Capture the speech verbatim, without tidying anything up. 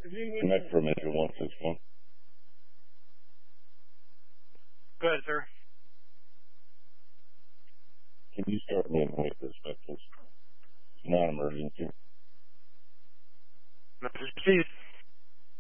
Connect for Major one six one. Go ahead, sir. Can you start me in wait respect, please? Non-emergency. Message received.